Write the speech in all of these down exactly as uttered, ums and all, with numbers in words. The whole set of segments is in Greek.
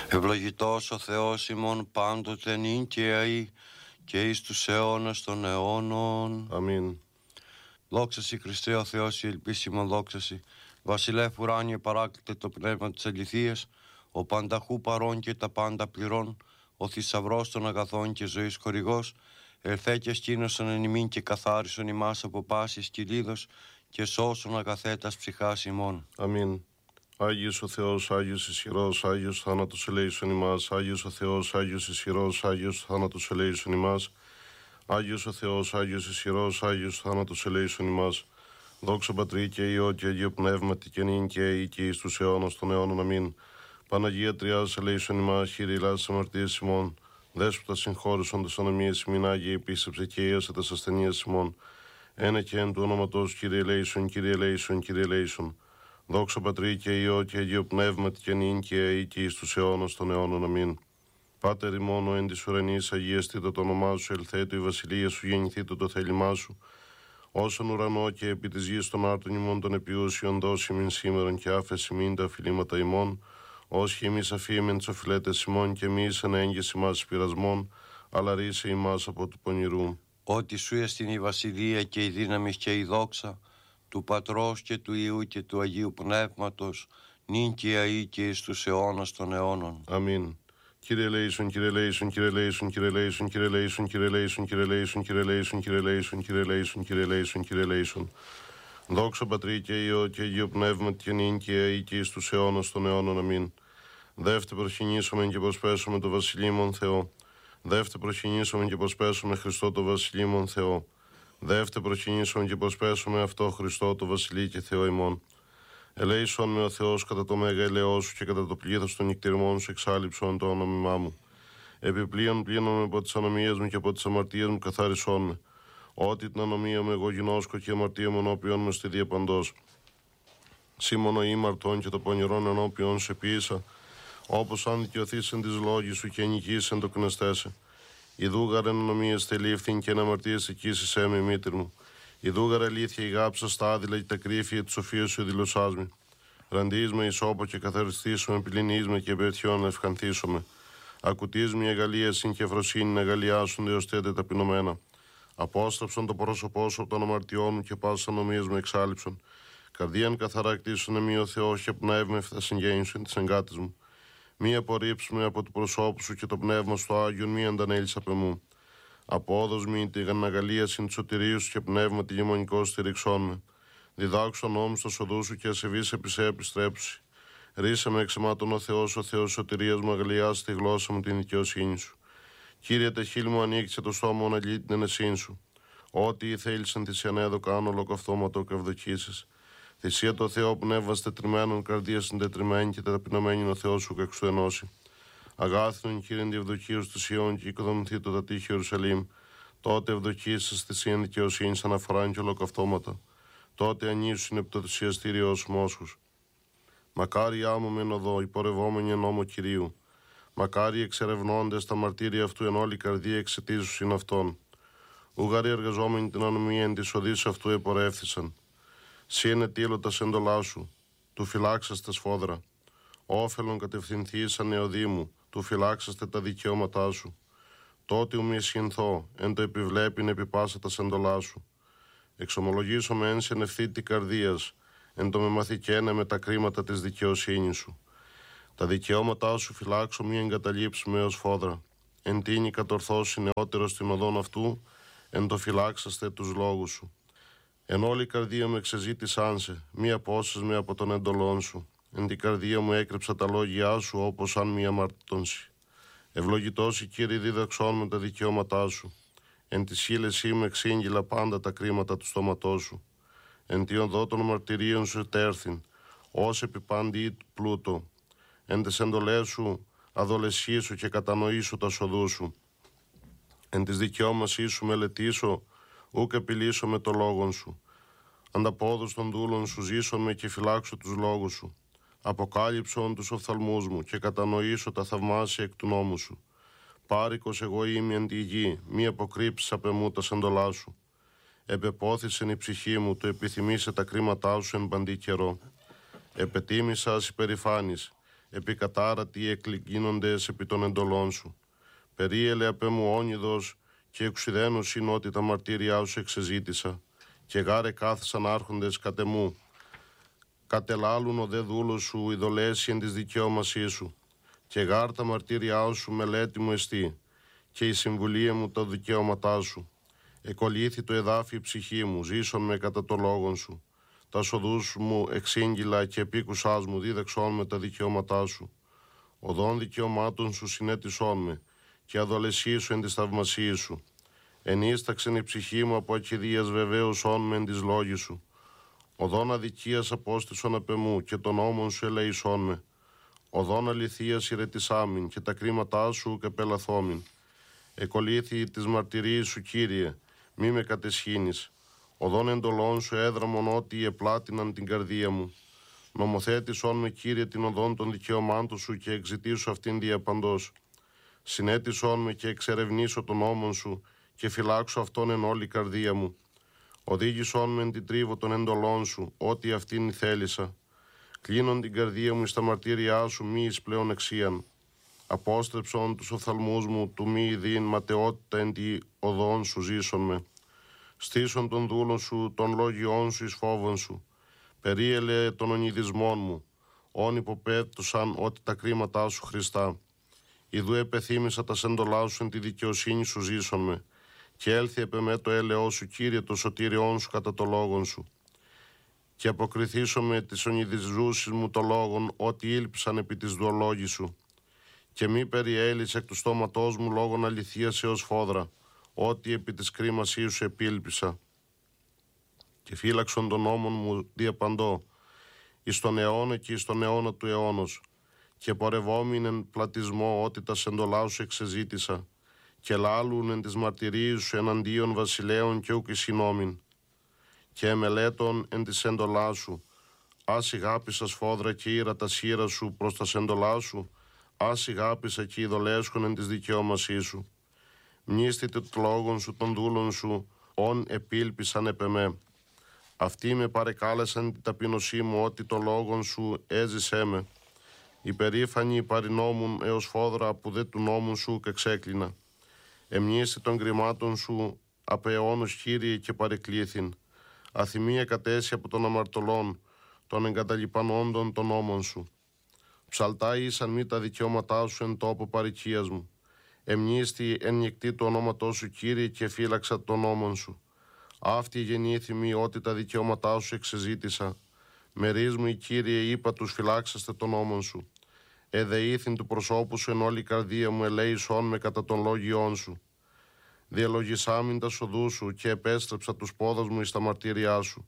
Ευλογητός ο Θεός ημών πάντοτε νυν και αεί και εις τους αιώνας των αιώνων. Αμήν. Δόξα σοι Χριστέ ο Θεός η ελπίσιμον, δόξα σοι Βασιλεύ ουράνιε παράκλητε το πνεύμα της αληθείας, ο πανταχού παρών και τα πάντα πληρών, ο θησαυρός των αγαθών και ζωής χορηγός, ελθέ και σκήνωσον εν ημίν και καθάρισον ημάς από πάσης κυλίδος και σώσον αγαθέτας ψυχάς ημών. Αμήν. Άγιος ο Θεός, Άγιος ισχυρός, Άγιος θάνατος ελέησον ημάς. Άγιος ο Θεός, Άγιος ισχυρός, Άγιος θάνατος ελέησον ημάς. Άγιος ο Θεός, Άγιος ισχυρός, Άγιος θάνατος ελέησον ημάς. Δόξα Πατρί και Υιό και Αγίο Πνεύματι και νυν και αεί και εις τους αιώνας των αιώνων. Αμήν. Παναγία Τριάς ελέησον ημάς, Κύριε ηλάς αμαρτίας ημών. Δέσποτα συγχώρησον τες ανομίες ημίν, Άγιε επίστεψε και ίασε τες ασθενείες ημών. Ένα και εν του όνοματος, Κύριε ελέησον, Κύριε ελέησον, Κύριε ελέησον. Δόξα Πατρί και Υιό και Αγίο Πνεύματι και νυν και αεί και εις τους αιώνας των αιώνων. Αμήν. Πάτερ ημών ο εν της ουρανής, αγιαστήτω το όνομά σου, ελθέτω η βασιλεία σου, γεννηθήτω το θέλημά σου. Όσον ουρανό και επί της γης των άρτων ημών των επιούσιων, δώσει μην σήμερον και άφεση μην τα οφειλήματα ημών, όσοι εμείς αφήμεν τις οφειλέτες ημών και εμείς εν έγκες ημάς πειρασμών, αλλά ρίσε ημάς από του πονηρού. Ότι σου εστιν η βασιλεία και η δύναμη και η δόξα του Πατρός και του Υιού και του Αγίου Πνεύματος, νυν και αεί και εις τους αιώνας των αιώνων. Αμήν. Κύριε ελέησον, Κύριε ελέησον, Κύριε ελέησον, Κύριε ελέησον, Κύριε ελέησον, Κύριε ελέησον, Κύριε ελέησον, Κύριε ελέησον, Κύριε ελέησον, Κύριε ελέησον, Κύριε ελέησον, Κύριε ελέησον. Δόξα Πατρί και Υιό και Αγίο Πνεύματι και νυν και αεί και εις τους αιώνας των αιώνων. Αμήν. Δεύτε προσκυνήσομεν και προσπέσουμε το βασιλείμον Θεό. Δεύτε προσκυνήσομεν και προσπέσουμε Χριστό το βασιλείμον Θεό. Δεύτε προσκυνήσομεν και προσπέσουμε αυτό Χριστό το βασιλεί και Θεό ημών. Ελέησον με ο Θεός κατά το μέγα ελαιό σου και κατά το πλήθος των νυκτηρμών σου εξάλληψον το όνομά μου. Επιπλέον πλύνομαι από τις ανομίες μου και από τις αμαρτίες μου καθάρισόν με. Ότι την ανομία μου εγώ γινώσκω και η αμαρτία μου ενώπιον με στη διαπαντός. Σήμωνο ήμαρτον και το πονηρόν ενώπιον σε ποιήσα, όπως αν δικαιωθείς εν της λόγης σου και νικείς εν το κνεστέσαι. Ιδούγαρ εν ανομίες θελήφθην και εν αμαρτίες εκείσεις έμει μήτρ μου. Ιδούγαρ αλήθεια η γάψα στα άδειλα και τα κρύφια της σοφίας σου δηλωσάς με. Ραντείς με ισόπο και καθαριστήσουμε, πλυνείς με και επερθιών ευχανθίσομαι. Ακουτείς με αγαλία συν και ευφροσύνη να αγαλιάσουν έως τέτοια ταπεινωμένα. Απόστραψον το πρόσωπό σου από των αμαρτιών μου και πάσες ανομίες μου εξάλληψον. Καρδίαν καθαρά κτίσουν εμεί ο Θεός και πνεύμευτα συγγέννησον της εγκάτης μου. Μη απορρίψουμε από του προσώπου σου και το πνεύμα στο Άγιον, μη αντανέλεις απ' εμού. Απόδος μη την αναγαλία συν τη σωτηρίου σου και πνεύμα τη γεμονικό στηριξών με. Διδάξον νόμου στο σοδού σου και ασεβείς επί σε επιστρέψει. Ρίσε με εξαιμάτων ο Θεός, ο Θεός σωτηρίας μου, αγαλιάσει τη γλώσσα μου την δικαιοσύνη σου. Κύριε, τα χείλη μου ανοίξε το στόμα μου να λύει την ενεσύνη σου. Ό,τι θέλησαν τη ανέδω κάνω ολοκαυτώματο και ευδοκίσεις. Θυσία το Θεό πνεύμα τετριμένων, καρδία συντετριμένη και ταπεινωμένη ο Θεός σου κ' ενώσει. Αγάθινον κύριε ευδοκίου του Σιών και οικοδομηθεί το τατήχη Ιερουσαλήμ. Τότε ευδοκίσεις τη σύν δικαιοσύνη αναφοράν και ολοκαυτώματα. Τότε ανήσουν επί το θυσιαστήριό σου μόσχους. Μακάρι άμμο μεν οδό, υπορευόμενοι εν νόμο Κυρίου. Μακάρι εξερευνώντες τα μαρτύρια αυτού εν όλη καρδία εξαιτήσουσιν αυτών. Ουγαροί εργαζόμενοι την ανομία εν της οδής αυτού επορεύθησαν. Σύ είναι τίλωτα εντολά σου, του φυλάξαστε σφόδρα. Όφελον κατευθυνθείς ανεοδήμου, του φυλάξαστε τα δικαιώματά σου. Τότε ου μη ισχυνθώ, εν το επιβλέπειν επί πάσα τα σεντολά σου. Εξομολογήσω με ένση εν ευθύτη καρδίας, εν το με μαθηκένε με τα κρίματα της δικαιοσύνης σου. Τα δικαιώματά σου φυλάξω μη εγκαταλείψουμε έως φόδρα. Εν τίνη κατορθώσει νεότερος στην οδόν αυτού, εν το φυλάξαστε τους λόγους σου. Εν όλη η καρδία μου εξεζήτησάν σε, μη απόσες με από τον εντολόν σου. Εν την καρδία μου έκρυψα τα λόγια σου, όπως αν μη αμαρτώνση. Ευλογητός η Κύριε δίδαξόν με τα δικαιώματά σου. Εν τη σύλλεσή μου εξήγηλα πάντα τα κρίματα του στόματός σου. Εν τη οδό των μαρτυρίων σου ετέρθην, ως επί πάντη πλούτο. Εν τες εντολές σου αδολεσχήσου και κατανοήσου τα σοδού σου. Εν της δικαιώμασή σου μελετήσω, ούκ επιλύσω με το λόγον σου. Ανταπόδος των δούλων σου ζήσον με και φυλάξω τους λόγους σου. Αποκάλυψον τους οφθαλμούς μου και κατανοήσω τα θαυμάσια εκ του νόμου σου. Πάρικος εγώ είμαι εν τη γη, μη αποκρύψεις απ' εμού τα σεντολά σου. Επεπόθησεν η ψυχή μου, το επιθυμήσε τα κρίματά σου εν παντή καιρό. Επετίμησα ας υπερηφάνης, επικατάρατοι εκλεγίνοντες επί των εντολών σου. Περίελε απέ μου όνειδος και εξουδένος είναι ότι τα μαρτύριά σου εξεζήτησα και γάρε κάθισαν άρχοντες κατεμού. Κατελάλουν ο δε δούλος σου ειδωλέσει εν της δικαιώμασής σου και γάρ τα μαρτύριά σου μελέτη μου εστί και η συμβουλία μου τα δικαιώματά σου. Εκολύθη το εδάφι η ψυχή μου, ζήσον με κατά το λόγον σου. Τα σοδούς μου εξήγγυλα και επίκουσάς μου δίδεξόν με τα δικαιώματά σου. Οδών δικαιωμάτων σου συνέτησόν με και αδολεσί σου εν της θαυμασίας σου. Ενίσταξεν η ψυχή μου από ακηδίας βεβαίωσόν με εν της λόγης σου. Οδών αδικίας απόστησον απ' εμού και των νόμων σου ελεησόν με. Οδών αληθείας ηρετισάμην και τα κρίματά σου κεπελαθόμην. Εκολύθη της μαρτυρίας σου, Κύριε, μη με κατεσχύνεις. Οδών εντολών σου έδραμον ότι επλάτιναν την καρδία μου. Νομοθέτησόν με, Κύριε, την οδόν των δικαιωμάτων σου και εξητήσου αυτήν διαπαντός. Συνέτησόν με και εξερευνήσω τον νόμον σου και φυλάξω αυτόν εν όλη καρδία μου. Οδήγησόν με εν την τρίβο των εντολών σου, ό,τι αυτήν θέλησα. Κλείνον την καρδία μου στα μαρτύριά σου, μη εις πλέον εξίαν. Απόστρεψον τους οφθαλμούς μου, του μη ειδήν ματαιότητα εν τη οδόν σου ζήσον με. Στήσον των δούλων σου, των λόγιών σου εις φόβων σου. Περίελε των ονειδισμών μου, όν υποπέτουσαν ότι τα κρίματά σου Χριστά. Ιδού επεθύμησα τα σεντολά σου εν τη δικαιοσύνη σου ζήσον με. Και έλθει επ' εμέ το έλεό σου, Κύριε, το σωτήριόν σου κατά το λόγον σου. Και αποκριθήσω με τις ονειδιζούσεις μου το λόγον, ότι ήλπισαν επί της δολόγης σου. Και μη περιέλυσε εκ του στόματός μου λόγων αληθείας έως φόδρα, ότι επί της κρίμασής σου επίλπισα. Και φύλαξον τον νόμον μου διαπαντώ, εις τον αιώνα και εις τον αιώνα του αιώνος. Και πορευόμην εν πλατισμό, ότι τα σεντολά σου εξεζήτησα. Και λάλουν εν της μαρτυρίας σου εναντίον βασιλέων και ούκ εισινόμην. Και εμελέτων εν της σεντολά σου, ας ηγάπησα σφόδρα και ήρα τα σύρα σου προς τα σεντολά σου, ας ηγάπησα και ειδωλέσκον εν της δικαιώμασής σου. Μνήστητε το λόγον σου των δούλων σου, όν επίλπισαν επ' εμέ. Αυτοί με παρεκάλεσαν την ταπεινωσή μου, ότι το λόγον σου έζησέ με. Υπερήφανοι παρινόμουν έως φόδρα που δε του νόμου σου και ξέκλεινα. Εμνήστη των κρυμάτων σου απ' αιώνος, Κύριε, και παρεκλήθην. Αθυμία κατέσια από των αμαρτωλών, των εγκαταλειπανόντων των νόμων σου. Ψαλτά ήσαν μη τα δικαιώματά σου εν τόπο παροικίας μου. Εμνήστη εν νικτή του ονόματός σου, Κύριε, και φύλαξα τον νόμον σου. Αυτή γεννήθη μη ότι τα δικαιώματά σου εξεζήτησα. Μερίς μου, η Κύριε, είπα τους φυλάξαστε τον νόμον σου. Εδεήθην του προσώπου σου εν όλη η καρδία μου, ελέησόν με κατά των λόγιών σου. Διαλογισάμην τα σοδού σου και επέστρεψα τους πόδας μου εις τα μαρτύριά σου.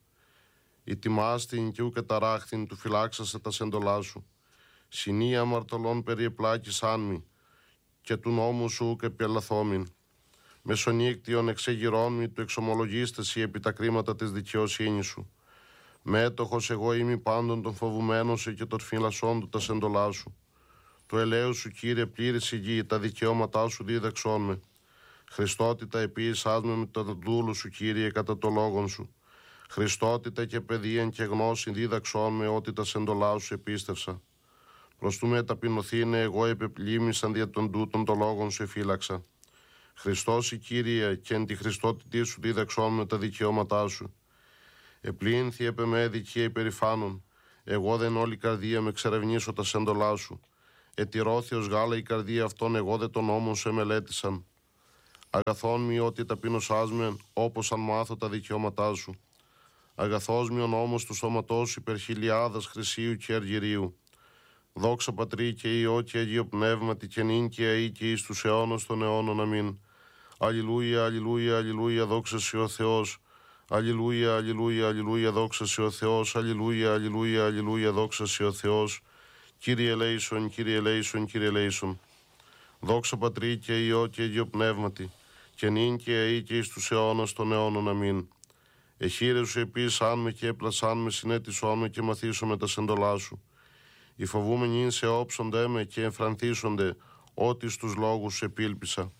Ητιμάστην και ου καταράχθην του φυλάξαστε τα σεντολά σου. Συνία αμαρτωλών περιεπλάκησάν μη και του νόμου σου και πελαθόμην. Μεσονύκτιον εξεγειρών μη του εξομολογίστεσι επί τα κρίματα της δικαιοσύνης σου. Μέτοχος εγώ είμαι πάντων των φοβουμένων σε και των φυλασσών του τα σεντολά σου. Του ελέου σου, Κύριε, πλήρης η γη, τα δικαιώματά σου δίδαξόν με. Χριστότητα επίησάς με με τα δούλου σου, Κύριε, κατά το λόγον σου. Χριστότητα και παιδείαν και γνώση δίδαξόν με, ότι τα σεντολά σου επίστευσα. Προς του με ταπεινωθήνε εγώ επεπλήμησαν δια των τούτων το λόγον σου εφύλαξα. Χριστός η Κύριε και εν τη Χριστότητή σου δίδαξόν με τα δικαιώματά σου. Επλήνθη επ' εμέ δικία υπερηφάνων, εγώ δεν όλη καρδία με εξερευνήσω τα σέντολά σου. Ετηρώθιος γάλα η καρδία αυτών, εγώ δε τον νόμον σου εμελέτησαν. Αγαθόν μη ότι ταπεινωσάς με, όπως αν μάθω τα δικαιώματά σου. Αγαθός μη ο νόμος του σώματός σου υπερχιλιάδας χρυσίου και αργυρίου. Δόξα Πατρί και Υιό και Αγίο Πνεύματι και νυν και αεί και εις τους αιώνας των αιώνων. Αμήν. Αλληλούια, αλληλούια, αλληλούια, δόξα σοι ο Θεός. Αλληλούια, αλληλούια, αλληλούια, δόξα σοι ο Θεός. Αλληλούια, αλληλούια, αλληλούια, δόξα σοι ο Θεός. Κύριε ελέησον, Κύριε ελέησον, Κύριε ελέησον. Δόξα Πατρί και Υιό και Αγίο Πνεύματι και νυν και αεί και εις τους αιώνας των αιώνων. Αμήν. Εχείρε σου επίσαν με και έπλασαν με, συνέτησόν με και μαθήσω με τα σεντολά σου. Οι φοβούμενοι σε όψονται με και εμφρανθίσονται, ότι στους λόγους σου επίλπισα.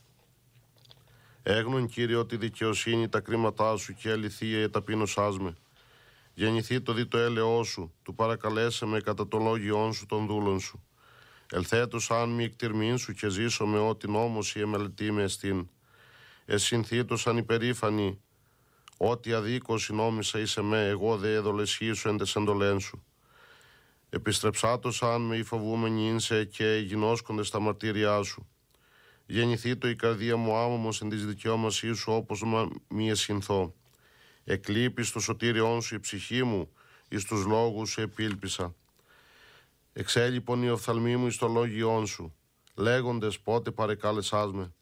Έγνον, Κύριε, ότι δικαιοσύνη τα κρίματά σου και αληθεία ταπείνωσάς με. Γεννηθεί το δι το έλεό σου, του παρακαλέσε με κατά το λόγιόν σου των δούλων σου. Ελθέτως αν μη εκτιρμήν σου και ζήσω με ό,τι νόμος η εμελετή με εστίν. Εσυνθήτως αν υπερήφανη, ό,τι αδίκως νόμισα είσαι με, εγώ δε εδολεσχίσου εν τες εντολέν σου. Επιστρεψάτως αν με οι φοβούμενοι ίνσε και γινώσκονται στα μαρτύριά σου. Γεννηθεί το η καρδία μου άμωμος εν της δικαιώμασής σου όπως μη εσυνθώ. Εκλείπεις το σωτήριόν σου η ψυχή μου, εις τους λόγους σου επίλπισα. Εξέλιπον η οφθαλμή μου εις το λόγιόν σου, λέγοντες πότε παρεκάλεσάς με.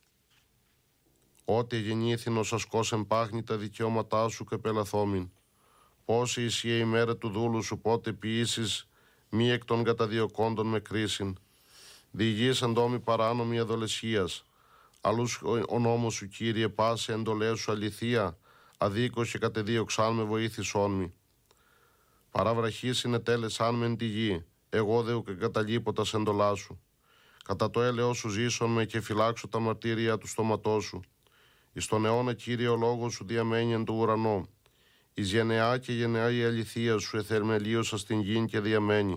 Ότι γεννήθην ως ασκός εμπάχνη τα δικαιώματά σου και πελαθόμην. Πόση ισχύει η μέρα του δούλου σου, πότε ποιήσεις μη εκ των καταδιωκόντων με κρίσιν. Διηγείς εντόμη παράνομη αδολεσχίας. Αλλούς ο νόμος σου, Κύριε, πάσε εντολές σου αληθεία, αδίκως και κατεδίωξάν με βοήθησόν μη. Παραβραχή συνετέλεσάν μεν τη γη, εγώ δε ουκ εγκαταλείπω τα σεντολά σου. Κατά το έλεος σου ζήσον με και φυλάξω τα μαρτύρια του στόματός σου. Εις τον αιώνα, Κύριε, ο λόγος σου διαμένει εν το ουρανό. Εις γενεά και γενεά η αληθεία σου εθερμελίωσα στην γη και διαμένει.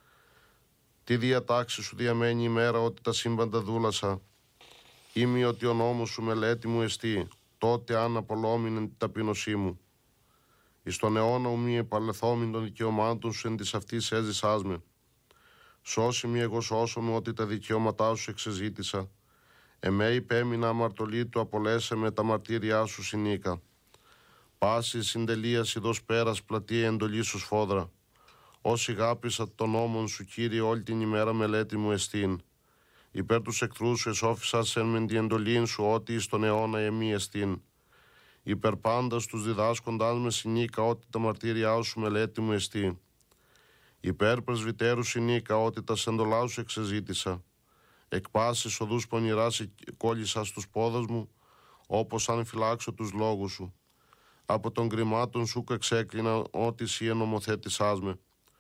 Τι διατάξει σου διαμένει η μέρα ότι τα σύμπαντα δούλασα. Είμαι ότι ο νόμος σου μελέτη μου εστί, τότε αν απολόμην την ταπείνωσή μου. Εις τον αιώνα ου μη επαλεθόμην των δικαιωμάτων σου εν της αυτής έζησάς με. Σώσει μη εγώ σώσω μου ότι τα δικαιώματά σου εξεζήτησα. Εμέ υπέμεινα αμαρτωλή του απολέσε με τα μαρτύριά σου συνήκα. Πάση συντελείας ειδός πέρας πλατεία εντολή σου σφόδρα. Όσοι γάπησα τον νόμον σου, Κύριε, όλη την ημέρα μελέτη μου εστίν. Υπέρ τους εχθρούς σου εσώφισα σε μεν τη εντολήν σου, ότι εις τον αιώνα εμή εστίν. Υπέρ πάντας τους διδάσκοντάς με συνήκα, ότι τα μαρτύριά σου μελέτη μου εστί. Υπέρ πρεσβυτέρου συνήκα, ότι τα σεντολά σου εξεζήτησα. Εκ πάσης οδούς πονηράς κόλλησα στους πόδας μου, όπως αν φυλάξω τους λόγους σου. Από των γκριμάτων σου εξέκλεινα, ότι εσύ ενομοθέτησάς με.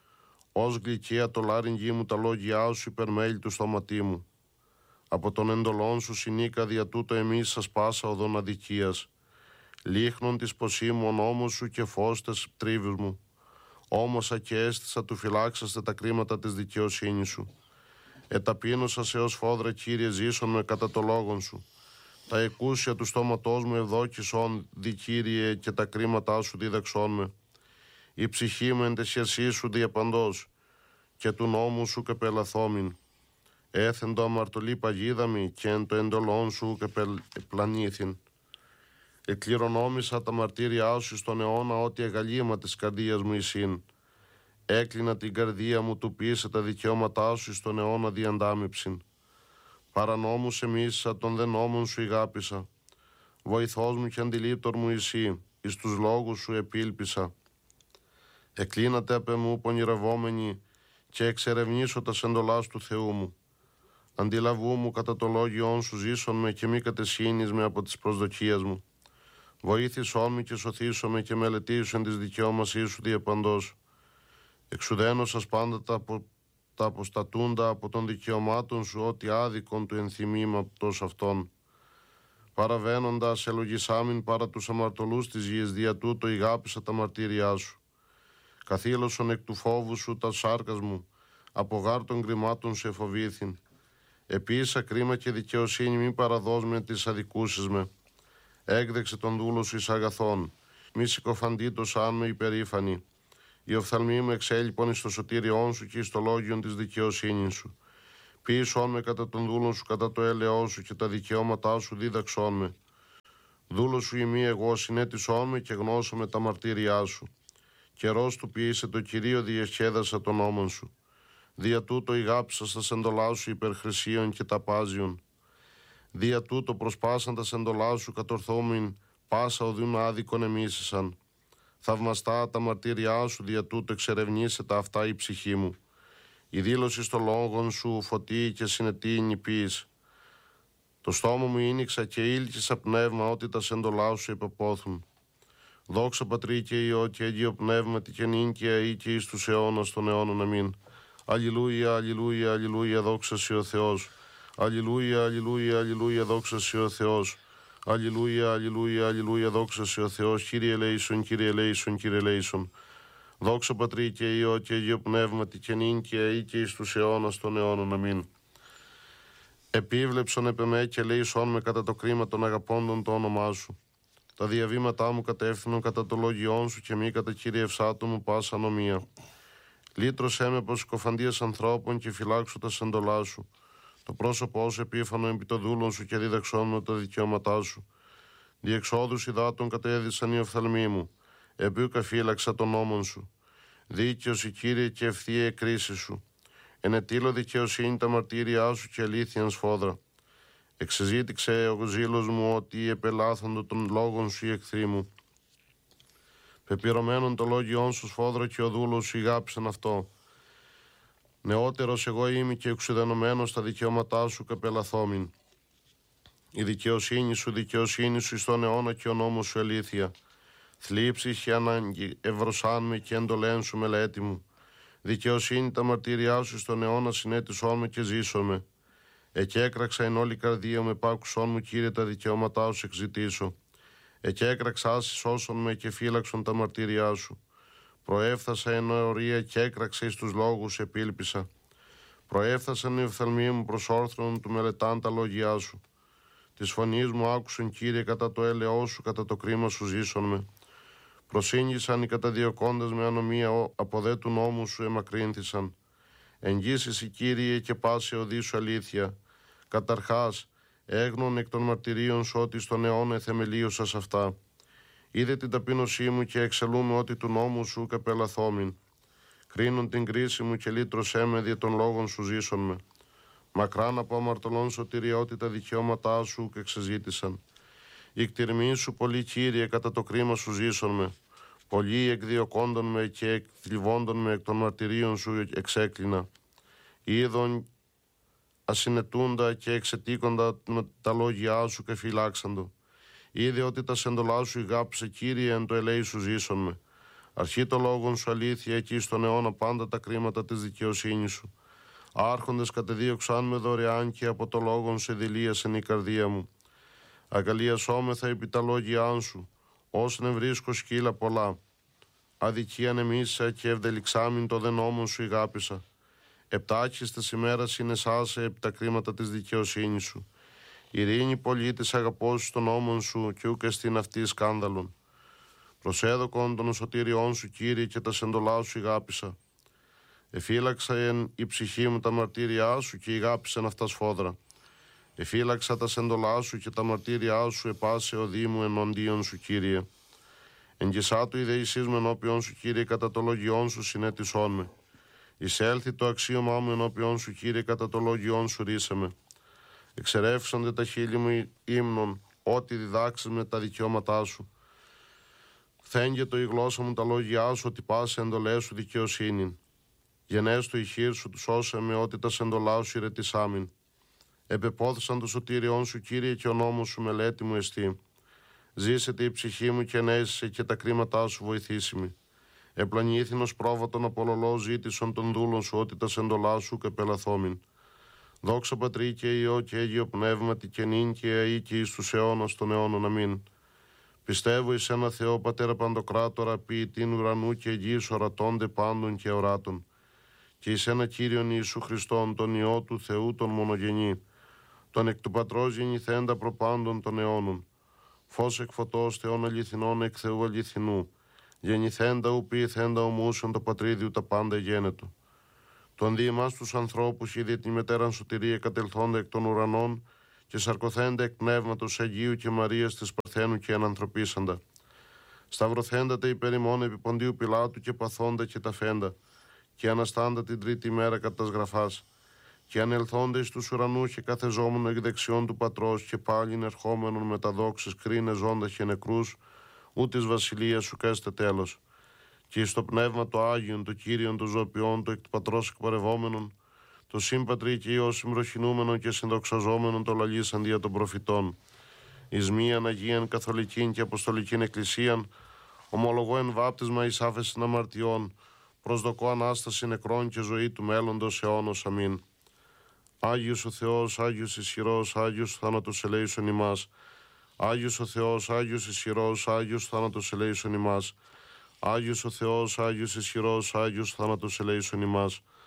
Ως γλυκία το λάριν γη μου τα λόγια σου υπερμέλη του στόματί μου. Από τον εντολών σου συνήκα δια τούτο εμείς σας πάσα οδόν αδικίας. Λίχνον της ποσή μου ο νόμος σου και φως τες τρίβους μου. Όμωσα και αίσθησα του φυλάξαστε τα κρίματα της δικαιοσύνης σου. Εταπείνωσα σε ως φόδρα, Κύριε, ζήσον με κατά το λόγον σου. Τα εκούσια του στόματός μου ευδόκησον, δι Κύριε, και τα κρίματά σου δίδαξόν με. Η ψυχή μου εν τες χερσίες σου διαπαντός, και του νόμου σου και πελαθόμην. Έθεν το αμαρτωλή παγίδα μη, και εν το εντολόν σου και πλανήθην. Εκληρονόμησα τα μαρτύριά σου στον αιώνα, ότι εγαλήμα της καρδίας μου εισήν. Έκλεινα την καρδία μου του πίσε τα δικαιώματά σου στον αιώνα διαντάμυψην. Παρανόμους εμίσα των δε νόμων σου ηγάπησα. Βοηθός μου και αντιλήπτορ μου εσύ, εις τους λόγους σου επίλπισα. Εκλίνατε απ' εμού πονηρευόμενοι και εξερευνήσω τα σεντολάς του Θεού μου. Αντιλαβού μου κατά το λόγιόν σου ζήσον με και μη κατεσχύνεις με από τις προσδοκίες μου. Βοήθησόν με και σωθήσον με και μελετήσουν της δικαιώμασής σου διαπαντός. Εξουδένωσας πάντα τα, απο, τα αποστατούντα από των δικαιωμάτων σου, ότι άδικον του ενθυμήματος αυτών. Παραβαίνοντας ελογισάμιν παρά τους αμαρτωλούς της γης, δια τούτο ηγάπησα τα μαρτύριά σου. Καθήλωσον εκ του φόβου σου τα σάρκας μου, από γάρ των γκριμάτων σου εφοβήθην. Επίσης κρίμα και δικαιοσύνη μη παραδώσ' με τις αδικούσεις με. Έκδεξε τον δούλο σου εις αγαθών, μη συκοφαντήτως αν με υπερήφανη. Η οφθαλμή μου εξέλιπον εις το σωτήριόν σου και εις το λόγιον της δικαιοσύνης σου. Ποιήσον με κατά τον δούλον σου, κατά το έλεό σου και τα δικαιώματά σου δίδαξόν με. Δούλο σου ημί εγώ συνέτησόν με και γνώσω με τα μαρτύριά σου. Καιρός του ποιήσε το Κυρίο διεσχέδασα τον νόμον σου. Δια τούτο ηγάψα στα σεντολά σου υπερχρησίων και ταπάζιων. Δια τούτο προσπάσαν τα σεντολά σου κατορθόμην, πάσα οδούν άδικον εμίσησαν. Θαυμαστά τα μαρτύριά σου, δια τούτο εξερευνήσε τα αυτά η ψυχή μου. Η δήλωση στο λόγον σου φωτεί και συνετή νηπής. Το στόμα μου ήνιξα και ήλκησα πνεύμα, ότι τα σεντολά σου υπεπόθουν. Δόξα Πατρί και Υιό και Αγίο Πνεύματι και νυν και αεί και εις τους αιώνας των αιώνων αμήν. Αλληλούια, αλληλούια, αλληλούια, δόξα σοι ο Θεός. Αλληλούια, αλληλούια, αλληλούια, δόξα σοι ο Θεός. Αλληλούια, αλληλούια, αλληλούια, δόξα σοι ο Θεός. Κύριε ελέησον, Κύριε ελέησον, Κύριε ελέησον. Δόξα Πατρί και Υιό και Αγίο Πνεύματι και νυν και αεί και εις τους αιώνας των αιώνων αμήν. Επίβλεψον επ' εμέ και ελέησόν με κατά το κρίμα των αγαπώντων το όνομά σου. Τα διαβήματά μου κατεύθυνον κατά το λόγιόν σου και μη κατά κυριευσάτου μου πάσα ανομία. Λύτρωσέ με από συκοφαντίας ανθρώπων και φυλάξου τα σεντολά σου. Το πρόσωπό σου επίφανο επί το δούλον σου και δίδαξόν με τα δικαιώματά σου. Διεξόδους υδάτων κατέδυσαν οι οφθαλμοί μου. Επίουκα φύλαξα των νόμων σου. Δίκαιος η Κύριε και ευθεία η κρίση σου. Ενετήλω δικαιοσύνη τα μαρτύρια σου και αλήθειαν σφόδρα. Εξεζήτηξε ο ζήλος μου ότι επελάθοντο των λόγων σου οι εχθροί μου. Πεπειρωμένον το λόγιόν σου σφόδρα και ο δούλος σου ηγάψεν αυτό. Νεότερος εγώ είμαι και εξουδενωμένος στα δικαιώματά σου καπελαθόμην. Η δικαιοσύνη σου, δικαιοσύνη σου εις τον αιώνα και ο νόμος σου αλήθεια. Θλίψη και ανάγκη, ευρωσάν με και εντολέν σου μελέτη μου. Δικαιοσύνη τα μαρτυριά σου στον αιώνα συνέτησόν με και ζήσον με. Εκέκραξα εν όλη καρδία με πάκουσόν μου, Κύριε, τα δικαιώματά σου εξητήσω. Εκέκραξα άσυ σώσον με και φύλαξον τα μαρτυριά σου. Προέφθασα εν ορία και έκραξα εις τους λόγους επίλπισα. Προέφθασαν οι οφθαλμοί μου προς όρθρον του μελετάν τα λόγια σου. Της φωνής μου άκουσον, Κύριε, κατά το έλεό σου, κατά το κρίμα σου ζήσον με. Προσήγγισαν οι καταδιωκόντες με ανομία, από δε του νόμου σου εμακρύνθησαν. Εγγύσεις η Κύριε και πάσε οδή σου αλήθεια. Καταρχάς, έγνων εκ των μαρτυρίων σου ότι στον αιώνα εθεμελίωσας αυτά. Είδε την ταπείνωσή μου και εξελούμε ότι του νόμου σου καπελαθόμην. Κρίνουν την κρίση μου και λύτρωσέ με δια των λόγων σου ζήσον με. Μακράν από αμαρτωλών σωτηριότητα δικαιώματά σου και εξεζήτησαν. Η κτηρμή σου πολύ, Κύριε, κατά το κρίμα σου ζήσον με. Πολλοί εκδιωκόντων με και εκθλιβόντων με εκ των μαρτυρίων σου εξέκλεινα. Είδον ασυνετούντα και εξετήκοντα με τα λόγια σου και φυλάξαντο. Είδε ότι τα σεντολά σου ηγάψε, Κύριε, εν το ελέη σου ζήσον με. Αρχή το λόγον σου αλήθεια, εκεί στον αιώνα πάντα τα κρίματα της δικαιοσύνης σου. Άρχοντες κατεδίωξαν με δωρεάν και από το λόγον σε δηλίασεν η καρδία μου. Αγκαλιασόμεθα επί τα λόγια σου, όσον βρίσκω σκύλα πολλά. Αδικίαν εμίσα και ευδελιξάμιν το δε νόμον σου ηγάπησα. Επτάχιστες ημέρας είναι σάσε επί τα κρίματα της δικαιοσύνης σου. Ειρήνη πολίτης αγαπώσει των νόμων σου και ούκ εστίν αυτή σκάνδαλον. Προσέδοκον των σωτήριών σου, Κύριε, και τα σεντολά σου ηγάπησα. Εφύλαξα εν η ψυχή μου τα μαρτύριά σου και ηγάπησαν αυτά σφόδρα. Εφύλαξα τα σεντολά σου και τα μαρτύριά σου επάσε οδή μου εναντίον σου, Κύριε. Εγγισάτου η δεησής μου ενώπιον σου, Κύριε, κατά το λόγιόν σου συνέτησόν με. Εισέλθει το αξίωμά μου ενώπιον σου, Κύριε, κατά το λόγιόν σου ρίσε με. Εξερεύσονται τα χείλη μου ύμνων, ό,τι διδάξεις με τα δικαιώματά σου. Θέγγετο η γλώσσα μου τα λόγια σου, ότι πάσε εντολές σου δικαιοσύνην. Γενέστο η χείρ σου του σώσε με, ότι τα σεντολά σου ηρετισάμην. Επεπόθησαν το σωτήριόν σου, Κύριε, και ο νόμος σου μελέτη μου εστί. Ζήσετε η ψυχή μου και ενέζησε και τα κρίματά σου βοηθήσιμη. Επλανήθηνος πρόβατον απολολό ζήτησον των δούλων σου, ότι τα σεντολά σου καπελαθόμην. Δόξα Πατρί και Υιό και Αίγιο Πνεύματι και νυν και αεί και εις τους αιώνας των αιώνων. Αμήν. Πιστεύω εις ένα Θεό Πατέρα Παντοκράτορα, ποιητήν ουρανού και γης, ορατώνται πάντων και οράτων. Και εις ένα Κύριον Ιησού Χριστόν, τον Υιό του Θεού τον μονογενή, τον εκ του Πατρός γεννηθέντα προπάντων των αιώνων. Φως εκ φωτός Θεών αληθινών εκ Θεού αληθινού, γεννηθέντα ου ποιηθέντα ομούσον το πατρίδιου τα πάντα γένετο. Τον δι' εμάς τους ανθρώπους είδε τη μετέραν σωτηρία κατελθόντα εκ των ουρανών και σαρκωθέντα εκ πνεύματος Αγίου και Μαρίας της Παρθένου και ανανθρωπίσαντα. Σταυρωθέντα τα υπερημών επί Ποντίου Πιλάτου και παθόντα και τα φέντα, και αναστάντα την τρίτη μέρα κατά τας γραφάς, και ανελθόντα εις τους ουρανούς και καθεζόμενο εκ δεξιών του Πατρός και πάλιν ερχόμενον με τα δόξες κρίνε ζώντα και νεκρούς, ού της βασιλείας σου καίστε τέλος. Και εις το πνεύμα το Άγιον, το Κύριον των ζωοποιών, το εκ του Πατρός εκπορευόμενον, το σύμπατρι και Υιό συμβροχηνούμενον και συνδοξαζόμενον το λαλήσαν δια των προφητών. Εις μίαν Αγίαν Καθολικήν και Αποστολικήν Εκκλησίαν, ομολογώ εν βάπτισμα εις άφεσιν αμαρτιών, προσδοκώ Ανάσταση νεκρών και ζωή του μέλλοντος αιώνος. Αμήν. Άγιος ο Θεός, Άγιος ισχυρός, Άγιος θάνατος ελέησον ημάς. Άγιος ο Θεός, Άγιος ισχυρός, Άγιος θάνατος ελέησον ημάς. Άγιος ο Θεός, Άγιος ισχυρός, Άγιος θάνατος ελέησον ημάς.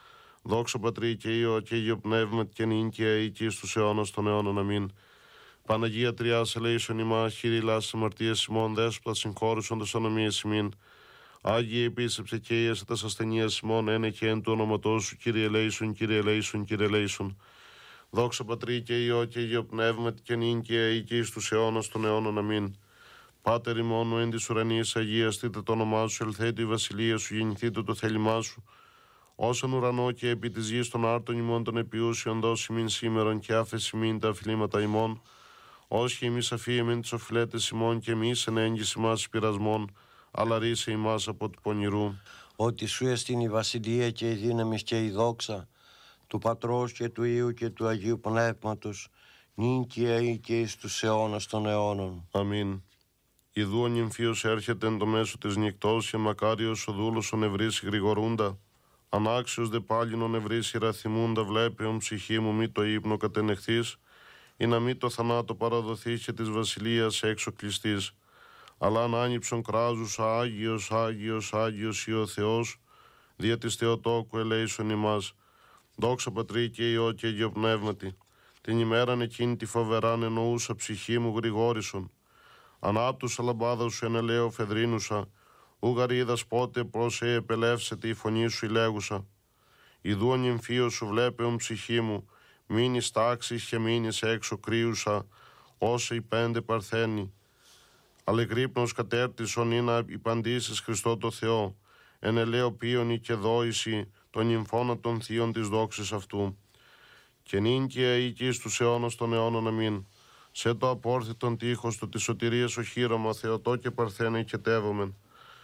Δόξα Πατρί και Υιό και Υιό Πνεύμα και νυν και αεί και εις τους αιώνας των αιώνων. Αμήν. Παναγία Τριάς ελέησον ημάς, Κύριε λάσης αμαρτίας ημών, Δέσποτα συγχώρησον τας ανομίες ημίν. Άγιε επίσεψε και ίεσε τας ασθενείας ημών, ένε και εν του όνοματός σου, Κύριε ελέησον, Κύριε ελέησον, Κύριε ελέησον. Δόξα Πατρί και Υιό και Υιό Πνεύμα και νυν και αεί και εις τους αιώνας των αιώνων. Αμήν. Πάτερ ημών ο εν της ουρανίας, αγίαστητε το όνομά σου, ελθέτω η βασιλεία σου, γεννηθείτε το θέλημά σου. Όσον ουρανό και επί της γης των άρτων ημών των επιούσιων, δώσει μην σήμερον και άφεση μην τα αφιλήματα ημών. Όσοι εμείς αφίεμεν τις οφειλέτες ημών και εμείς εν έγκυση μας πειρασμών, αλλά ρίσε ημάς από του πονηρού. Ότι σου εστίν η βασιλεία και η δύναμη και η δόξα του Πατρός και του Υιού και του Αγίου Πνεύματος, νυν και αεί και εις τους αιώνας των αιώνων. Αμήν. Ιδού ο νυμφίος έρχεται εν το μέσο της νυχτός και μακάριος ο δούλος ο νευρής γρηγορούντα. Ανάξιος δε πάλιν ο νευρής ιραθυμούντα, βλέπεον ψυχή μου μη το ύπνο κατενεχθείς, ή να μη το θανάτο παραδοθείς και της βασιλείας έξω κλειστής. Αλλά αν άνυψον κράζουσα, Άγιος, Άγιος, Άγιος ή ο Θεός, δια της Θεοτόκου ελέησον ημάς. Δόξα Πατρί και Υιό και Υιό Πνεύματι. Την ημέραν εκείνη τη φοβεράν εννοούσα ψυχή μου γρηγόρησον. Ανάπτουσα λαμπάδα σου ενελαίο φεδρίνουσα, ουγαρίδας πότε προς ε επελεύσεται η φωνή σου η λέγουσα. Ιδού ο νυμφίος σου βλέπεον ψυχή μου, μείνεις τάξης και μείνεις έξω κρύουσα, όσα οι πέντε παρθένοι. Αλεγρύπνος κατέρτισον ή να υπαντήσεις Χριστό το Θεό, εν ελαίο πίονι και δόηση των νυμφώνα των θείων της δόξης αυτού. Και νυν και αεί και εις τους αιώνας των αιώνων. Αμήν. Σε το απόρθητον τείχος του της σωτηρίας οχύρωμα, Θεοτό και παρθένε οικετεύομεν.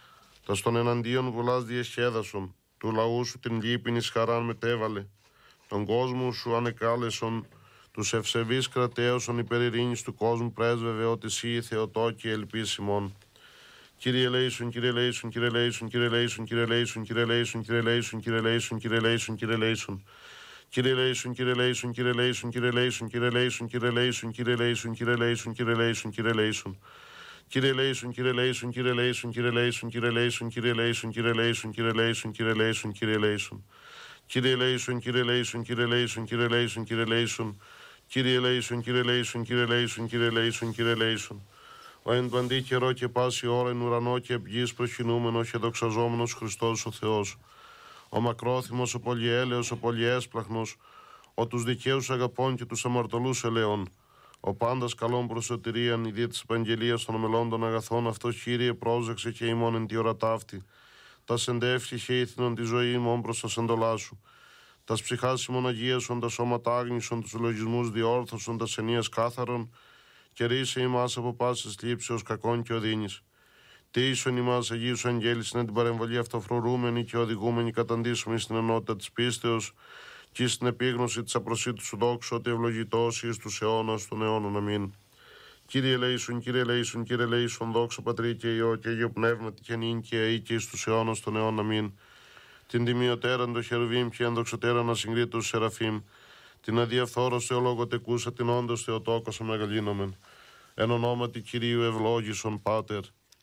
Τα στον εναντίον βουλάς διεσχέδασον, του λαού σου την λύπην εις χαράν μετέβαλε. Τον κόσμο σου ανεκάλεσον, τους ευσεβείς κρατέωσον υπερ ειρήνης του κόσμου πρέσβευε ότι εσύ Θεοτό και ελπίσιμον. Κύριε ελέησον, Κύριε ελέησον, Κύριε ελέησον, Κύριε ελέησον, Κύριε ελέησον, Κύριε ελέησον, Κύριε ελέησον, Κύριε ελέησον, Κύριε ελέησον, Κύριε ελέησον. Κύριε ελέησον, Κύριε ελέησον, Κύριε ελέησον, Κύριε ελέησον, Κύριε ελέησον, Κύριε ελέησον, Κύριε ελέησον, Κύριε ελέησον, Κύριε ελέησον, Κύριε ελέησον. Κύριε ελέησον, Κύριε ελέησον, Κύριε ελέησον, Κύριε ελέησον, Κύριε ελέησον, Κύριε ελέησον, Κύριε ελέησον, Κύριε ελέησον, Κύριε ελέησον, Κύριε ελέησον. Κύριε ελέησον, Κύριε ελέησον, Κύριε ελέησον, Κύριε ελέησον, Κύριε ελέησον. Κύριε ελέησον, Κύριε ελέησον, Κύριε ελέησον, Κύριε ελέησον, Κύριε ελέησον. Ο εν παντή καιρό και πάση ώρα εν ουρανό και ευγής προσκυνούμενος και δοξαζόμενος Χριστός ο Θεός. Ο μακρόθυμος, ο πολυέλεος, ο πολυέσπλαχνος, ο τους δικαίους αγαπών και τους αμαρτωλούς ελέων. Ο πάντας καλών προς σωτηρίαν, ιδία της επαγγελίας των μελών των αγαθών, αυτός Κύριε πρόσεξε και ημών εν τη ώρα ταύτη. Τα σεντεύχη και ήθινον τη ζωή ημών προς τα σεντολά σου. Τα ψυχάς ημών αγίασον, τα σώματα άγνησον, τους λογισμούς διόρθωσον, τα ενίας κάθαρον, και ρίσε ημάς από πάσης λήψεως κακών και οδύνης. Τοίσον ημάς Αγίου Αγγέλη στην την παρεμβολή αυτοφρουρούμενη και οδηγούμενη καταντήσουμε στην ενότητα της πίστεως και στην επίγνωση της απροσίτου σου δόξου, ότι ευλογητός εις τους αιώνας των αιώνων. Αμήν. Κύριε ελέησον, Κύριε ελέησον, Κύριε ελέησον, δόξα Πατρί και Υιό και Υιό Πνεύματι και νυν και αεί και εις τους αιώνας των αιώνων. Αμήν. Την τιμιωτέραν το χερουβίμ και ενδοξωτέραν ασυγκρίτους σεραφείμ, την αδιαφθόρος θεολόγο τεκούσα, την όντως Θεοτόκοσα μεγαλύνομεν. Εν ονόματι Κυρίου ευλόγησον Πάτερ.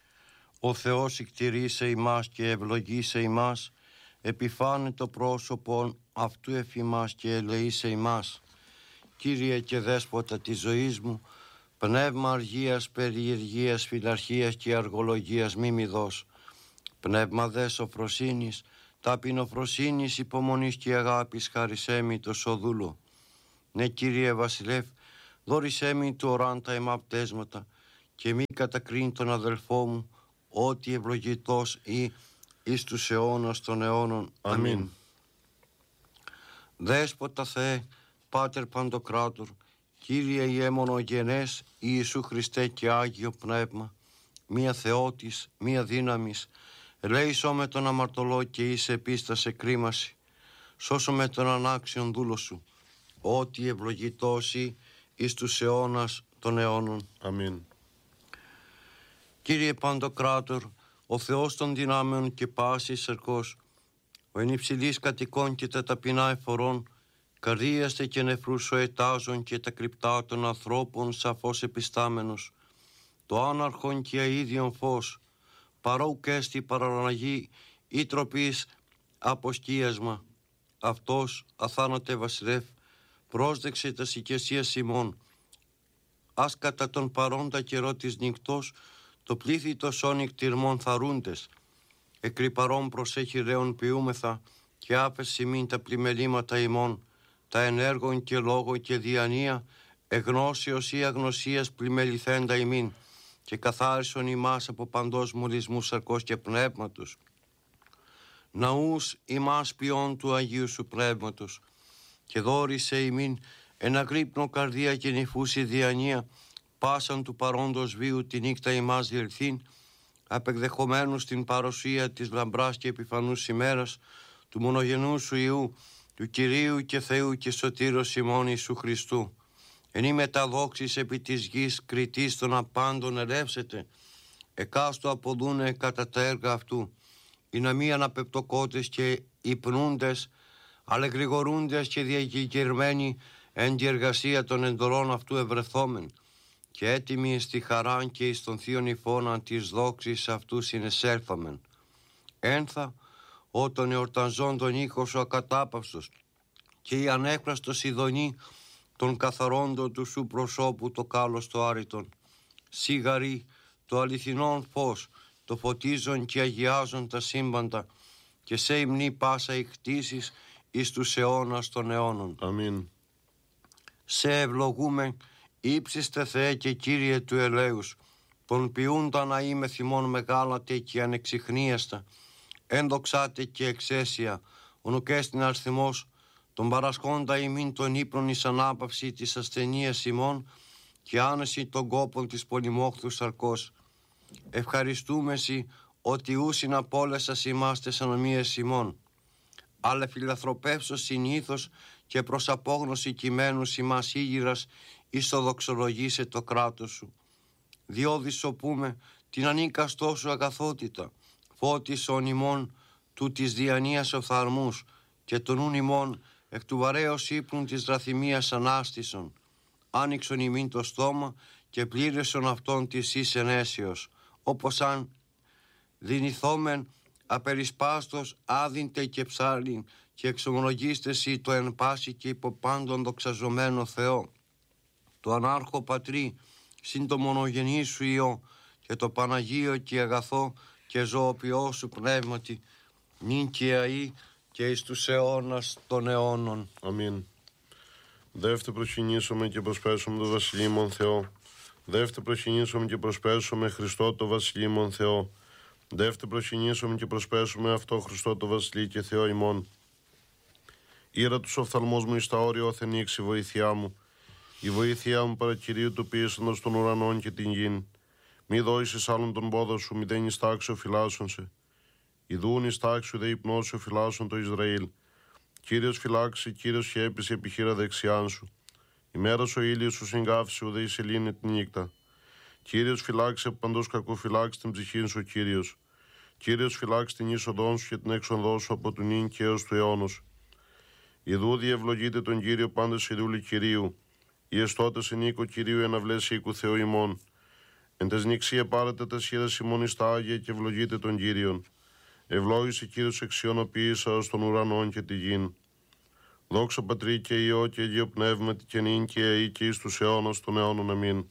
Ο Θεός εκτηρήσε ημάς και ευλογήσε ημάς, επιφάνε το πρόσωπον αυτού εφημάς και ελεήσε ημάς. Κύριε και Δέσποτα της ζωής μου, πνεύμα αργίας, περιεργίας, φιλαρχίας και αργολογίας μη μη δώσ. Πνεύμα δε σοφροσύνης, ταπεινοφροσύνης, υπομονής και αγάπης χάρισέ μη το σοδούλο. Ναι, Κύριε Βασιλεύ, δώρισέ μη του οράν τα αιμαπτέσματα και μη κατακρίνει τον αδελφό μου, ότι ευλογητός ή εις τους αιώνας των αιώνων. Αμήν. Αμήν. Δέσποτα Θεέ, Πάτερ Παντοκράτορ, Κύριε Ιε μονογενές Ιησού Χριστέ και Άγιο Πνεύμα, μία Θεότης, μία δύναμης, ελέησό με τον αμαρτωλό και είσαι επίστασε κρίμαση, σώσω με τον ανάξιον δούλο σου, ότι ευλογητός ή εις τους αιώνας των αιώνων. Αμήν. Κύριε Παντοκράτορ, ο Θεός των δυνάμεων και πάσης ερκός, ο εν υψηλής κατοικών και τα ταπεινά εφορών, καρδίαστε και νεφρούς ο ετάζων και τα κρυπτά των ανθρώπων σαφώς επιστάμενος, το άναρχον και αΐδιον φως, παρόουκ έστι παραναγή ή τροπής αποσκίασμα, αυτός, αθάνατε βασιλεύ, πρόσδεξε τα οικεσίας ημών. Ας κατά τον παρόντα καιρό της νυχτός, το πλήθη το σόνι κτηρμών θαρούντες. Εκρυπαρών προσέχει ρέων ποιούμεθα, και άφεση μην τα πλημελήματα ημών, τα ενέργων και λόγων και διανία, εγνώσεως ή αγνωσίας πλημεληθέντα ημίν, και καθάρισον ημάς από παντός μολυσμού σαρκός και πνεύματος. Ναούς ημάς ποιών του Αγίου σου Πνεύματος, και δόρισε ημίν ένα γρύπνο καρδία και νυφούση διανία, πάσαν του παρόντος βίου τη νύχτα ημάς διελθύν, απεκδεχομένους την παρουσία της λαμπράς και επιφανούς ημέρας, του μονογενού σου Υιού, του Κυρίου και Θεού και Σωτήρος ημών Ιησού Χριστού. Εν η μεταδόξης επί της γης κριτής των απάντων ελεύσεται, εκάστο αποδούνε κατά τα έργα αυτού, οι να μη αναπεπτοκότες και υπνούντες, αλλά γρηγορούντες και διακεκερμένοι εν τη εργασία των εντολών αυτού ευρεθόμεν, και έτοιμοι στη χαρά και εις των θείων υφώνα της δόξης αυτού συνεσέλθομεν. Ένθα, όταν εορταζόν τον ήχο σου ακατάπαυστος, και η ανέκφραστος ειδονή των καθαρόντων του σου προσώπου το κάλος το άρρητον. Σιγαρή το αληθινόν φως, το φωτίζον και αγιάζον τα σύμπαντα, και σε υμνή πάσα οι χτίσεις εις τους αιώνας των αιώνων. Αμήν. Σε ευλογούμε, ύψιστε Θεέ και Κύριε του ελέους, τον ποιούντα να είμαι θυμών μεγάλατε και ανεξιχνίαστα, ένδοξάτε και εξαίσια, ονουκέστην αρθιμός, τον παρασχόντα ημίν τον ύπνον εις ανάπαυση της ασθενείας ημών και άνεση των κόπων της πολυμόχθου σαρκός. Ευχαριστούμε σοι ότι ούσιν απόλεσας ημάστε ανομίες ημών, αλλά φιλαθροπεύσω συνήθως και προς απόγνωση κειμένους ημάς ήγηρας ισοδοξολογήσε το κράτος σου. Διόδη σωπούμε την ανίκαστό σου αγαθότητα, φώτισον ημών του της διανοίας οφθαλμούς, και τον ούν ημών εκ του βαρέως ύπνου της ραθυμίας ανάστησον. Άνοιξον ημίν το στόμα και πλήρεσον αυτόν της εις ενέσεως, όπως αν δυνηθόμεν απερισπάστος άδυντε και ψάλιν, και εξομολογήστε σοι το εν πάση και υπό πάντων δοξαζομένο Θεό, το ανάρχο Πατρί, συν το μονογενή σου Υιό, και το Παναγίο και αγαθό και ζωοποιό σου πνεύματι, νυν και αεί και εις τους αιώνας των αιώνων. Αμήν. Δεύτε προσκυνήσομαι και προσπέσουμε το Βασιλείμον Θεό. Δεύτε προσκυνήσομαι και προσπέσουμε Χριστό το Βασιλείμον Θεό. Δεύτε προσκυνήσομαι και προσπέσουμε αυτό Χριστό το Βασιλεί και Θεό ημών. Ήρα τους οφθαλμός μου εις τα όρια οθενήξει η βοήθειά μου. Η βοήθειά μου παρακυρίου του πίεσαντος των ουρανών και την γην. Μη δώσεις άλλον τον πόδο σου, μη δεν εις τάξιο φυλάσσον σε. Ιδούν εις τάξιο δε υπνώσιο φυλάσσον το Ισραήλ. Κύριος φυλάξει, Κύριος χέπησε επιχείρα δεξιάν σου. Ημέρας ο ήλιος σου συγκάφησε, ουδέ η σελήνη την νύχτα. Κύριος φυλάξει από παντός κακού, φυλάξει την ψυχήν σου, Κύριος. Κύριος φυλάξει την είσοδόν σου και την έξοδό σου από του νυν και έως του αιώνος. Ιδού διευλογείτε τον Κύριο πάντες οι δούλοι Κυρίου. Οι εστώτες εν οίκο Κυρίου εναυλές οίκου Θεού ημών. Εν τες νηξία πάρετε τα σχέδα ημών εις τα Άγια και ευλογείτε τον Κύριον. Ευλόγησε Κύριος εξιονοποίησα ως των ουρανών και τη γην. Δόξα Πατρί και Υιό και Αγίο Πνεύματι και νυν και αεί και εις τους αιώνας των αιώνων. Αμήν.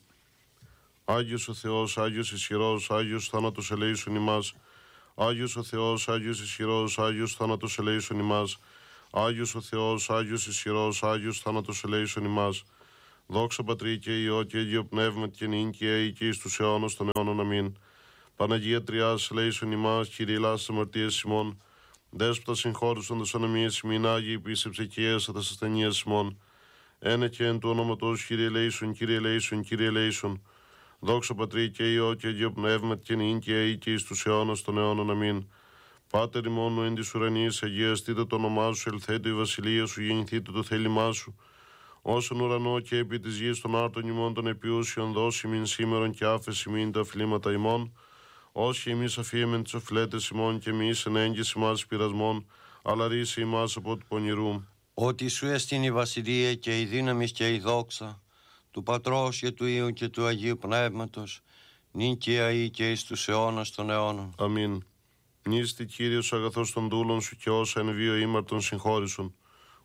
Άγιος ο Θεός, Άγιος ισχυρός, Άγιος θάνατος ελέησον ημάς. Άγιος ο Θεός, Άγιος ισχυρός, Άγιος θάνατος ελέησον ημάς. Άγιος ο Θεός, Άγιος ισχυρός, Άγιος θάνατος ελέησον ημάς. Δόξα Πατρί και Υιό και Αγίο Πνεύματι και νυν και αεί και εις τους αιώνας των αιώνων. Αμήν. Παναγία Τριάς ελέησον ημάς, Κύριε λάsse αμαρτίας ημών. Δέσποτα συγχώρησον τας ανομίες ημίν, Άγιοι επίσης ψυχιέσα τας ασθενείας ημών. Ένε και εν του ονόματος Κύριε ελέησον, Κύριε ελέησον, Κύριε ελέησον. Δόξα Πατρί και Υιό και Αγίο Πνεύματι και νυν και αεί και εις τους αιώνας των αιώνων. Αμήν. Πάτερ ημών εν της ουρανής, αγιαστείτε το όνομά σου, ελθέτω η βασιλεία σου, γεννηθείτε το θέλημά σου. Όσον ουρανό και επί της γης των άρτων ημών των επιούσιων, δώσει μην σήμερον και άφεση μην τα οφειλήματα ημών. Όσοι εμείς αφίεμεν τις οφειλέτες ημών και εμείς εν έγκυση μας πειρασμών, αλλά ρίσε ημάς από του πονηρού. Ότι σου έστειν η βασιλεία και η δύναμη και η δόξα του Πατρός και του Υιού και του Αγίου Πνεύματος, νυν και αεί και εις τους αιώνας των αιώνων. Αμήν. Νίστη Κύριος αγαθός των δούλων σου και όσα εν βίο ήμαρτον συγχώρησον.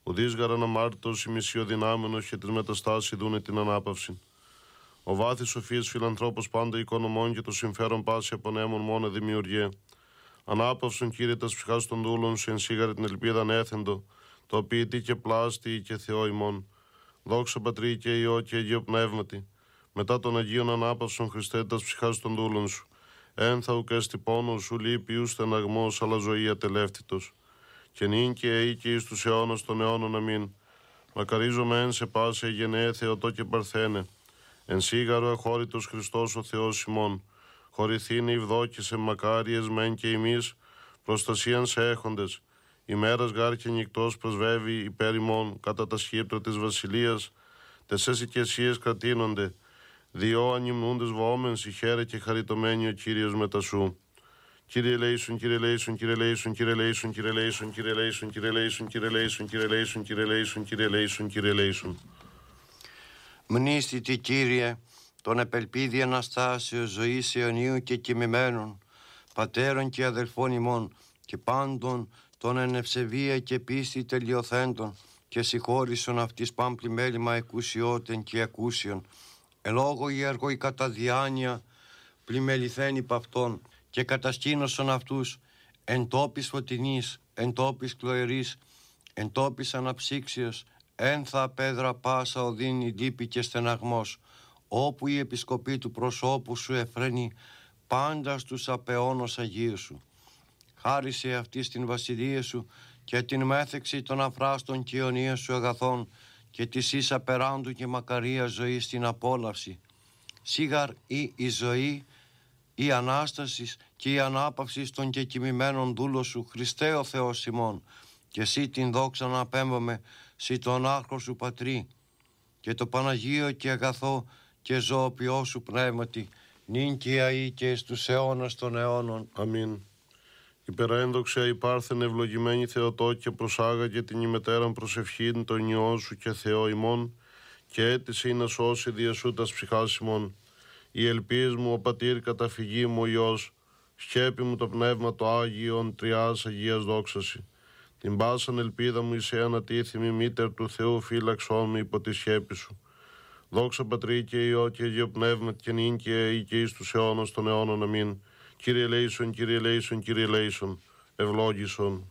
ουδείς γαραν αμάρτητος ημισιοδυνάμενος και της μεταστάσης δούνε την ανάπαυση. Ο βάθης σοφίας φιλανθρώπος πάντα οικονομών και το συμφέρον πάση απονέμων μόνο δημιουργέ. Ανάπαυσον Κύριε τας ψυχάς των δούλων σου εν σίγαρη την ελπίδα ανέθεντο, το ποιητή και πλάστη και Θεό ημών. Δόξα Πατρί και Υιό και Αγίο Πνεύματι, μετά των Αγίων ανάπαυσον Χριστέ τας ψυχάς των δούλων σου. Ένθα ουκ έστι πόνος σου λύπη ου στεναγμός, αλλά ζωή ατελεύτητος. Και νυν και αεί και εις τους αιώνας των αιώνων αμήν. Μακαρίζομαι εν σε πάσε γενναίε Θεοτό και Παρθένε. Εν σίγαρο εχώρητος Χριστός ο Θεός ημών. Χωρηθήνε ευδόκησε μακάριες μεν και ημείς, προστασίαν σε έχοντες. Ημέρας γάρ και νυκτός πρεσβεύει υπέρ ημών, κατά τα σχήπτρα της βασιλείας, τεσσές οικεσίες κρατείνονται. Διό ανυμνούντες βόμενς, η χαίρε και χαριτωμένη ο Κύριος μετά σου. Κύριε λέησον, Κύριε λέησον, Κύριε λέησον, Κύριε λέησον, Κύριε λέησον, Κύριε λέησον, Κύριε λέησον, Κύριε λέησον, Κύριε λέησον, Κύριε λέησον, Κύριε λέησον, Κύριε λέησον. Μνήστητη Κύριε, τον επελπίδη Αναστάσεως ζωής αιωνίου και κοιμημένων, πατέρων και αδελφών ημών, και πάντων των εν ευσεβία και πίστη τελειοθέντων, και συγχώρησον αυτής πάμπλη μέλημα εκουσιώτεν και ακούσιον, ελόγω η έργο η κατά διάνοια πλημεληθέν υπ' αυτών, και κατασκήνωσον αυτούς εν τόπης φωτεινής, εν τόπης κλοερής, εν τόπης αναψύξεως, ένθα πέδρα πάσα οδύνη λύπη και στεναγμός, όπου η επισκοπή του προσώπου σου εφραίνει πάντα στους απεώνος Αγίου σου. Χάρισε αυτή στην βασιλεία σου και την μέθεξη των αφράστων και ιωνίων σου αγαθών και της ίσα περάντου και μακαρία ζωή στην απόλαυση. Σίγαρ ή η ζωή, η Ανάσταση και η ανάπαυση των κεκοιμημένων δούλων σου, Χριστέ ο Θεός ημών, και εσύ την δόξα να απέμπαμε, σύ τον άρχο σου Πατρί, και το Παναγίο και αγαθό και ζωοποιό σου πνεύματι, νυν και αεί και εις τους αιώνας των αιώνων. Αμήν. Υπερένδοξα υπάρθεν ευλογημένη Θεοτό και προσάγαγε την ημετέραν προσευχήν τον Υιό σου και Θεό ημών, και έτησε να σώσει δια σου τας ψυχάς ημών. Η ελπίς μου ο Πατήρ καταφυγή μου ο Υιός, σκέπη μου το Πνεύμα το Άγιον Τριάς Αγίας δόξαση. Την πάσαν ελπίδα μου είσαι ανατίθιμη μήτερ του Θεού φύλαξόν με υπό τη σκέπη σου. Δόξα Πατρί και Υιό και Αγίο Πνεύμα και νυν και αεί και εις τους αιώνας των αιώνων αμήν. Κύριε λέησον, Κύριε λέησον, Κύριε λέησον, ευλόγησον.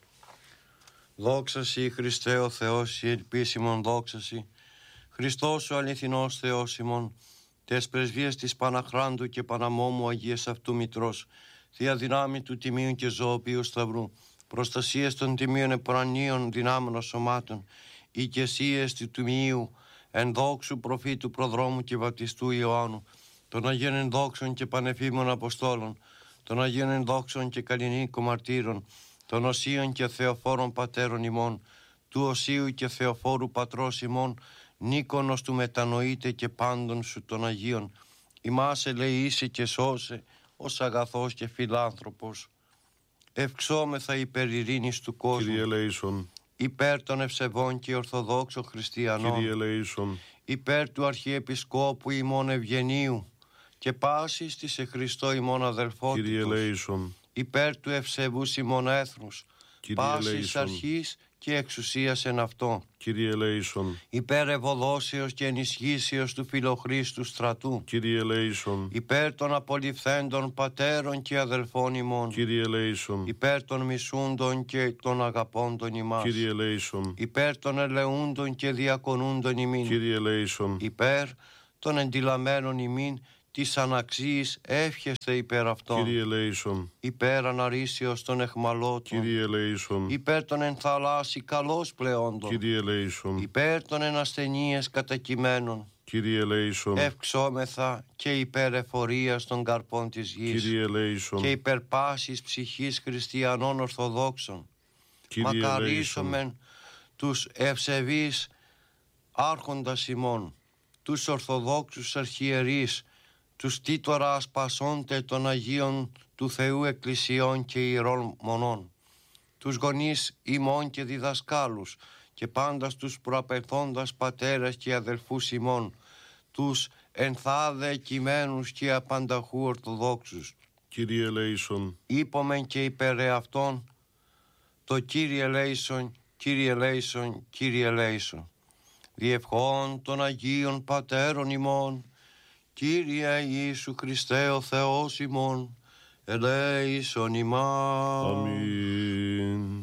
Δόξα Σοι Χριστέ ο Θεός, η ελπίς ημών δόξα Σοι. Χριστός ο αληθινός Θεός ημών, τες πρεσβείες της Παναχράντου και Παναμόμου Αγίας Αυτού Μητρός, Θεία δυνάμει του Τιμίου και Ζωοποιού Σταυρού, προστασίες των τιμίων επουρανίων δυνάμεων σωμάτων, οικεσίες του Τιμίου, εν δόξου προφήτου προδρόμου και βαπτιστού Ιωάννου, των Αγίων ενδόξων και πανεφήμων Αποστόλων, των Αγίων ενδόξων και καλλινίκων μαρτύρων, των Οσίων και Θεοφόρων πατέρων ημών, του Οσίου και Θεοφόρου πατρός ημών, Νίκονος του μετανοείται και πάντων σου των Αγίων, ημάς ελεήσει και σώσε, ως αγαθός και φιλάνθρωπος. Ευξόμεθα υπέρ ειρήνης του κόσμου, Κύριε λέησον. υπέρ των ευσεβών και ορθοδόξων χριστιανών, Κύριε λέησον. υπέρ του Αρχιεπισκόπου ημών Ευγενίου και πάσης της σε Χριστώ ημών αδελφότητος, Κύριε λέησον. υπέρ του ευσεβούς ημών έθνους, Κύριε πάσης λέησον. αρχής και εξουσίας εν αυτό, Κύριε λέησον. υπέρ ευωδόσεως και ενισχύσεως του φιλοχρήστου στρατού, Κύριε λέησον. υπέρ των απολυφθέντων πατέρων και αδελφών ημών, Κύριε λέησον. υπέρ των μισούντων και των αγαπώντων ημάς, Κύριε λέησον. υπέρ των ελεούντων και διακονούντων ημίν, Κύριε λέησον. υπέρ των εντυλαμένων ημίν της αναξίης εύχεστε υπέρ αυτών, Κύριε λέησον. υπέρ αναρρήσεως των εχμαλώτων, Κύριε λέησον. υπέρ των εν θαλάσσι καλώς πλεόντων, Κύριε λέησον. υπέρ των εν ασθενείες κατακειμένων, Κύριε λέησον. ευξόμεθα και υπέρ εφορίας των καρπών της γης, Κύριε λέησον. και υπέρ πάσης ψυχής χριστιανών ορθοδόξων. Κύριε λέησον. Μακαρίσομεν τους ευσεβείς άρχοντας ημών, τους ορθοδόξους αρχιερείς, τους τίτορα ασπασόντε των Αγίων του Θεού Εκκλησιών και Ιερών Μονών, τους γονείς ημών και διδασκάλους και πάντα τους προαπελθόντας πατέρες και αδελφούς ημών, τους ενθάδε κειμένους και απανταχού ορθοδόξους. Κύριε λέησον. Είπομεν και υπέρ εαυτόν, το Κύριε λέησον Κύριε ελέησον, Κύριε ελέησον. Διευχών των Αγίων Πατέρων ημών, Κύριε Ιησού Χριστέ ο Θεός ημών, ελέησον ημάς. Αμήν.